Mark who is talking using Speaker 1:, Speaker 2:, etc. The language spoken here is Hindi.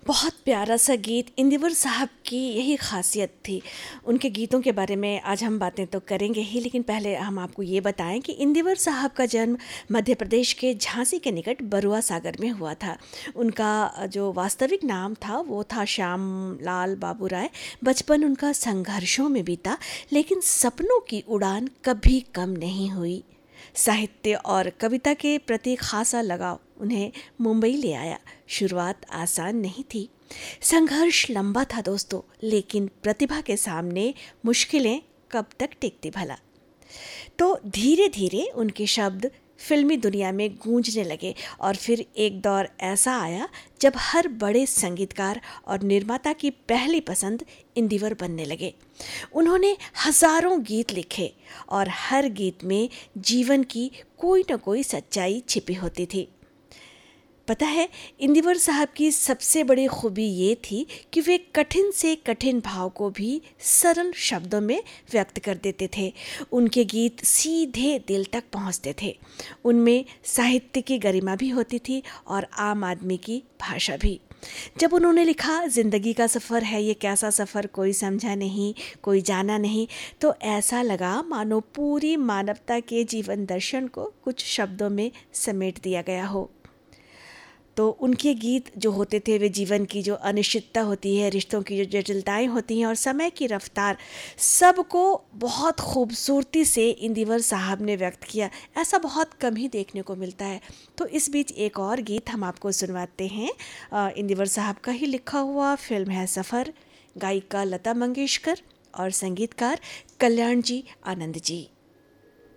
Speaker 1: बहुत प्यारा सा गीत। इंदिवर साहब की यही खासियत थी। उनके गीतों के बारे में आज हम बातें तो करेंगे ही, लेकिन पहले हम आपको ये बताएं कि इंदिवर साहब का जन्म मध्य प्रदेश के झांसी के निकट बरुआ सागर में हुआ था। उनका जो वास्तविक नाम था वो था श्याम लाल बाबू राय। बचपन उनका संघर्षों में बीता, लेकिन सपनों की उड़ान कभी कम नहीं हुई। साहित्य और कविता के प्रति खासा लगाव उन्हें मुंबई ले आया। शुरुआत आसान नहीं थी, संघर्ष लंबा था दोस्तों, लेकिन प्रतिभा के सामने मुश्किलें कब तक टिकती भला। तो धीरे धीरे उनके शब्द फिल्मी दुनिया में गूंजने लगे और फिर एक दौर ऐसा आया जब हर बड़े संगीतकार और निर्माता की पहली पसंद इंदिवर बनने लगे। उन्होंने हजारों गीत लिखे और हर गीत में जीवन की कोई न कोई सच्चाई छिपी होती थी। पता है, इंदिवर साहब की सबसे बड़ी खूबी ये थी कि वे कठिन से कठिन भाव को भी सरल शब्दों में व्यक्त कर देते थे। उनके गीत सीधे दिल तक पहुंचते थे। उनमें साहित्य की गरिमा भी होती थी और आम आदमी की भाषा भी। जब उन्होंने लिखा जिंदगी का सफ़र है ये कैसा सफ़र, कोई समझा नहीं, कोई जाना नहीं, तो ऐसा लगा मानो पूरी मानवता के जीवन दर्शन को कुछ शब्दों में समेट दिया गया हो। तो उनके गीत जो होते थे वे जीवन की जो अनिश्चितता होती है, रिश्तों की जो जटिलताएं होती हैं और समय की रफ्तार, सबको बहुत खूबसूरती से इंदिवर साहब ने व्यक्त किया। ऐसा बहुत कम ही देखने को मिलता है। तो इस बीच एक और गीत हम आपको सुनवाते हैं। इंदिवर साहब का ही लिखा हुआ, फिल्म है सफ़र, गायिका लता मंगेशकर और संगीतकार कल्याण जी आनंद जी।